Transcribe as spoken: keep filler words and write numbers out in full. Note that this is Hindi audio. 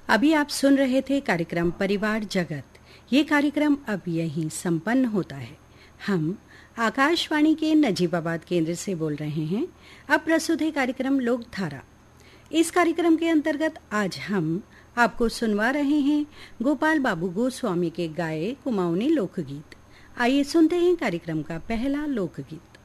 अभी आप सुन रहे थे कार्यक्रम परिवार जगत। ये कार्यक्रम अब यहीं संपन्न होता है। हम आकाशवाणी के नजीबाबाद केंद्र से बोल रहे हैं। अब प्रस्तुत है कार्यक्रम लोकधारा। इस कार्यक्रम के अंतर्गत आज हम आपको सुनवा रहे हैं गोपाल बाबू गोस्वामी के गाए कुमाऊनी लोकगीत। आइए सुनते हैं कार्यक्रम का पहला लोकगीत।